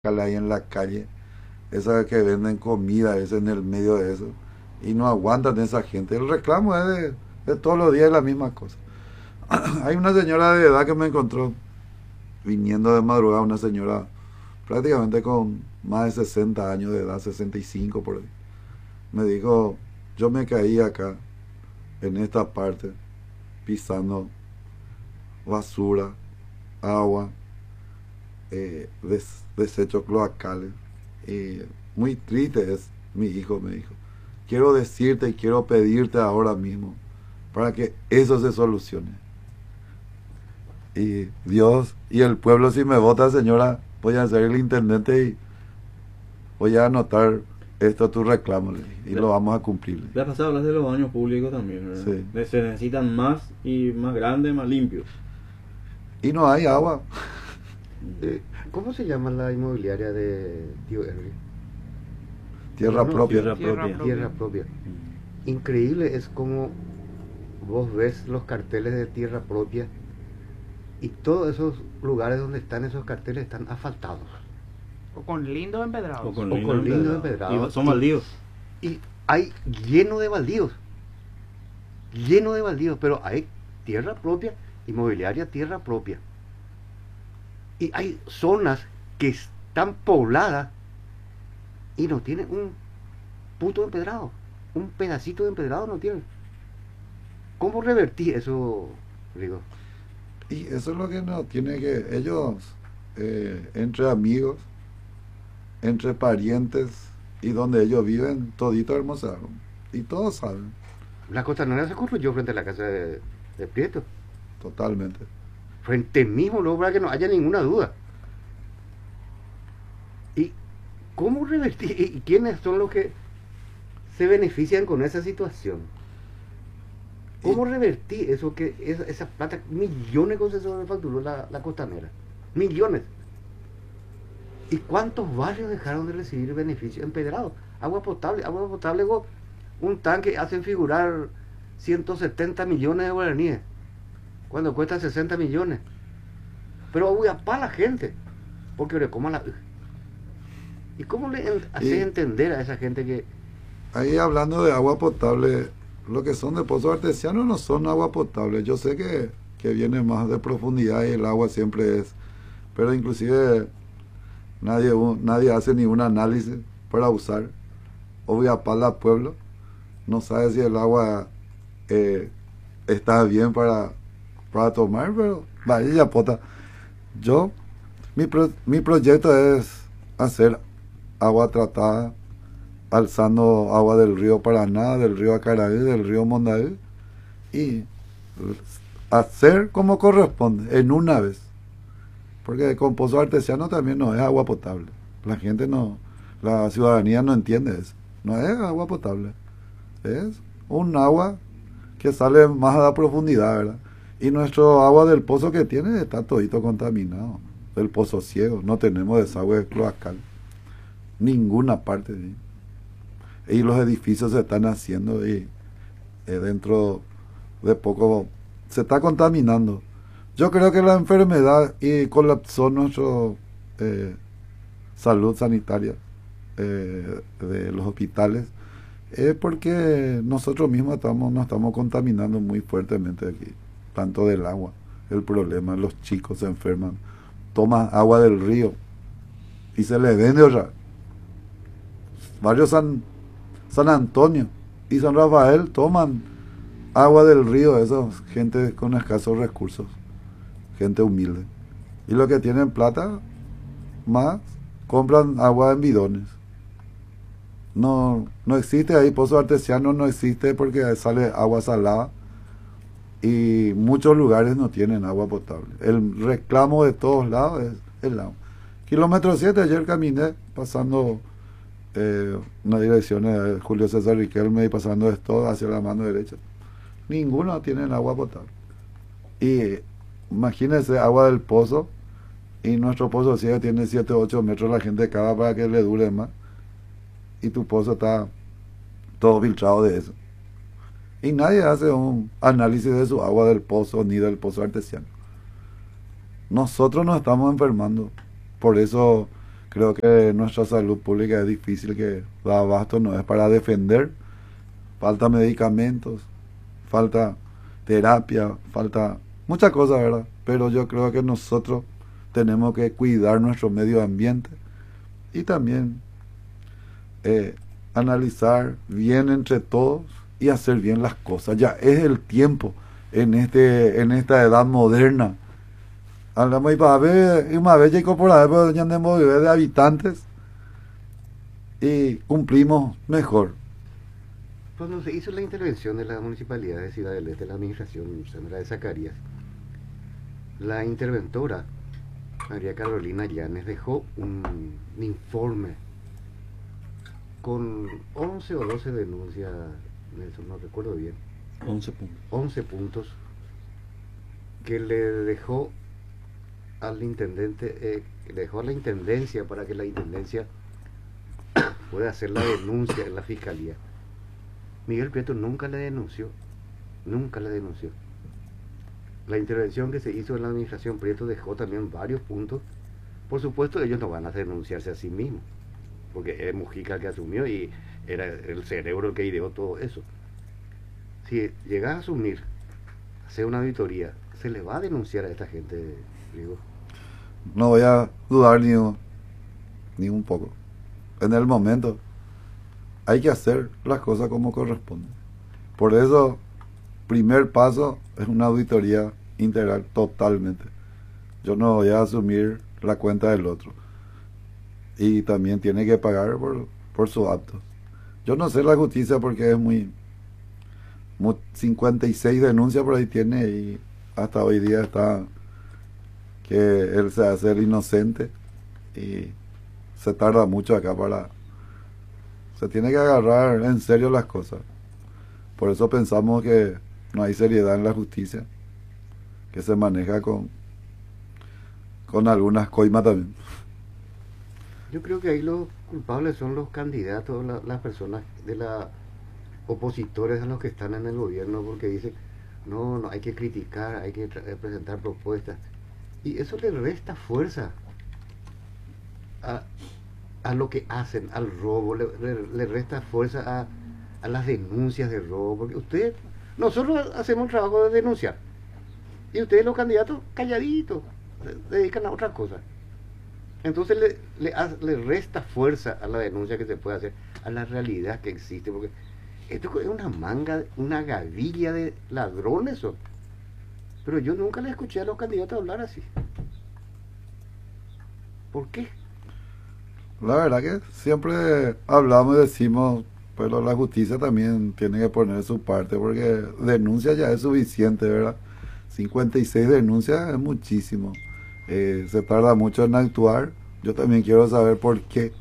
ahí en la calle, esas que venden comida, ese en el medio de eso, y no aguantan esa gente. El reclamo es de todos los días la misma cosa. Hay una señora de edad que me encontró viniendo de madrugada, una señora prácticamente con más de 60 años de edad, 65 por ahí. Me dijo, yo me caí acá, en esta parte, pisando basura, agua, desechos cloacales. Muy triste es mi hijo, me dijo. Quiero decirte y quiero pedirte ahora mismo para que eso se solucione. Y Dios y el pueblo, si me vota, señora, voy a ser el intendente y voy a anotar esto a tu reclamo, le dije, y lo vamos a cumplir. La pasada hablas de los baños públicos también, ¿verdad? Sí. Se necesitan más y más grandes, más limpios. Y no hay agua. Eh, ¿Cómo se llama la inmobiliaria de Tío Henry? Tierra No, propia. Tierra propia. Increíble es como vos ves los carteles de tierra propia y todos esos lugares donde están esos carteles están asfaltados. O con lindos empedrados. O con lindos empedrados. Y son baldíos. Y hay lleno de baldíos. Lleno de baldíos, pero hay tierra propia, inmobiliaria tierra propia. Y hay zonas que están pobladas y no tienen un puto empedrado. Un pedacito de empedrado no tienen. ¿Cómo revertir eso, Rigo? Y eso es lo que no tiene que ellos, entre amigos, entre parientes y donde ellos viven, todito hermosaron. Y todos saben, La costanera se construyó frente a la casa de Prieto. totalmente. Frente mismo, luego para que no haya ninguna duda. ¿Y cómo revertir? ¿Y quiénes son los que se benefician con esa situación? ¿Cómo revertir eso que esa plata, millones con eso le facturó la costanera? Millones. ¿Y cuántos barrios dejaron de recibir beneficios empedrados? Agua potable con un tanque hacen figurar 170 millones de guaraníes, cuando cuesta 60 millones. Pero voy a pa la gente, porque le coma la... ¿Y cómo le haces entender a esa gente que... Ahí hablando de agua potable, lo que son de pozos artesianos no son agua potable. Yo sé que viene más de profundidad y el agua siempre es, pero inclusive nadie hace ni un análisis para usar. Obviapala Pueblo no sabe si el agua está bien para tomar, pero vaya pota. Yo, mi proyecto es hacer agua tratada, alzando agua del río Paraná, del río Acaraí, del río Mondaí, y hacer como corresponde, en una vez. Porque con pozo artesiano también no es agua potable. La gente no, la ciudadanía no entiende eso. No es agua potable. Es un agua que sale más a la profundidad, ¿verdad? Y nuestro agua del pozo que tiene está todito contaminado. El pozo ciego. No tenemos desagüe cloacal. Ninguna parte. ¿Sí? Y los edificios se están haciendo y dentro de poco se está contaminando. Yo creo que la enfermedad y colapsó nuestro salud sanitaria de los hospitales porque nosotros mismos nos estamos contaminando muy fuertemente aquí, tanto del agua. El problema, los chicos se enferman, toman agua del río y se les vende otra. Varios San Antonio y San Rafael toman agua del río, esos gente con escasos recursos, gente humilde. Y los que tienen plata, más, compran agua en bidones. No existe ahí pozo artesiano, no existe porque sale agua salada y muchos lugares no tienen agua potable. El reclamo de todos lados es el agua. Kilómetro 7, ayer caminé pasando una dirección de Julio César Riquelme y pasando esto hacia la mano derecha. Ninguno tiene agua potable. Y imagínense, agua del pozo, y nuestro pozo ciego tiene 7 o 8 metros, la gente cava para que le dure más. Y tu pozo está todo filtrado de eso. Y nadie hace un análisis de su agua del pozo ni del pozo artesiano. Nosotros nos estamos enfermando. Por eso Creo que nuestra salud pública es difícil, que da abasto, no es para defender. Falta medicamentos, falta terapia, falta muchas cosas, ¿verdad? Pero yo creo que nosotros tenemos que cuidar nuestro medio ambiente y también analizar bien entre todos y hacer bien las cosas. Ya es el tiempo en esta edad moderna. Hablamos y para ver una vez y por ahí pues ya tenemos de habitantes y cumplimos mejor. Cuando se hizo la intervención de la Municipalidad de Ciudad del Este, la administración Sandra de Zacarías, la interventora María Carolina Llanes dejó un informe con 11 o 12 denuncias, Nelson, no recuerdo bien, 11 puntos. 11 puntos que le dejó al intendente, que le dejó a la intendencia para que la intendencia pueda hacer la denuncia en la fiscalía. Miguel Prieto nunca la denunció, nunca la denunció. La intervención que se hizo en la administración Prieto dejó también varios puntos. Por supuesto, ellos no van a denunciarse a sí mismos, porque es Mujica el que asumió y era el cerebro el que ideó todo eso. Si llega a asumir, hacer una auditoría, se le va a denunciar a esta gente, digo. No voy a dudar ni un poco. En el momento hay que hacer las cosas como corresponde. Por eso, primer paso es una auditoría integral totalmente. Yo no voy a asumir la cuenta del otro. Y también tiene que pagar por sus actos. Yo no sé la justicia porque es muy 56 denuncias por ahí tiene y hasta hoy día está que él se hace el inocente y se tarda mucho acá se tiene que agarrar en serio las cosas. Por eso pensamos que no hay seriedad en la justicia, que se maneja con algunas coimas también. Yo creo que ahí los culpables son los candidatos, las personas de la opositores a los que están en el gobierno, porque dicen, no hay que criticar, hay que presentar propuestas. Y eso le resta fuerza a lo que hacen, al robo, le resta fuerza a las denuncias de robo, porque nosotros hacemos el trabajo de denunciar, y ustedes los candidatos calladitos, se dedican a otra cosa. Entonces le resta fuerza a la denuncia que se puede hacer, a la realidad que existe, porque esto es una gavilla de ladrones son. Pero yo nunca le escuché a los candidatos hablar así. ¿Por qué? La verdad que siempre hablamos y decimos, pero la justicia también tiene que poner su parte, porque denuncia ya es suficiente, ¿verdad? 56 denuncias es muchísimo. Se tarda mucho en actuar. Yo también quiero saber por qué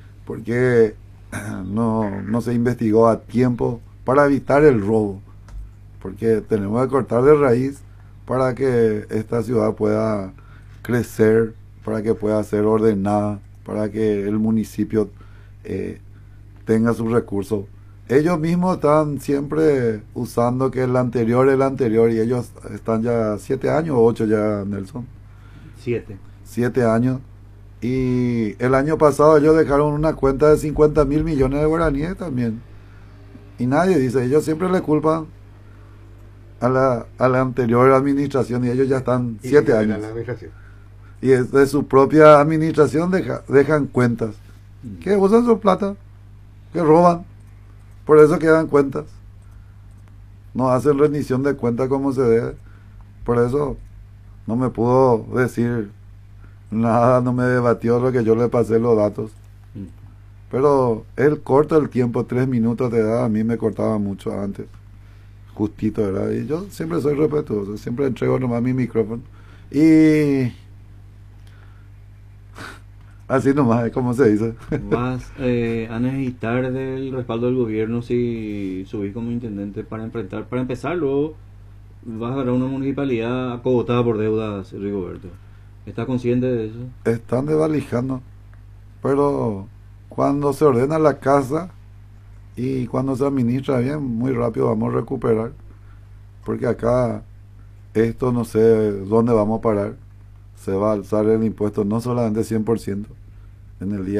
no se investigó a tiempo para evitar el robo, porque tenemos que cortar de raíz para que esta ciudad pueda crecer, para que pueda ser ordenada, para que el municipio tenga sus recursos. Ellos mismos están siempre usando que el anterior, y ellos están ya 7 años o 8 ya, Nelson. 7 años. Y el año pasado ellos dejaron una cuenta de 50.000 millones de guaraníes también. Y nadie dice, ellos siempre le culpan a la anterior administración y ellos ya están 7 años. Y de su propia administración dejan cuentas que usan su plata, que roban. Por eso quedan cuentas. No hacen rendición de cuentas como se debe. Por eso no me pudo decir nada, no me debatió lo que yo le pasé los datos. Pero él corta el tiempo, 3 minutos de edad, a mí me cortaba mucho antes. Justito, ¿verdad? Y yo siempre soy respetuoso, siempre entrego nomás mi micrófono. Y así nomás es como se dice. Vas a necesitar del respaldo del gobierno si subís como intendente para empezar, luego vas a ganar una municipalidad acogotada por deudas, Rigoberto. ¿Estás consciente de eso? Están desvalijando, pero cuando se ordena la casa y cuando se administra bien, muy rápido vamos a recuperar, porque acá esto no sé dónde vamos a parar. Se va a alzar el impuesto no solamente 100%, en el día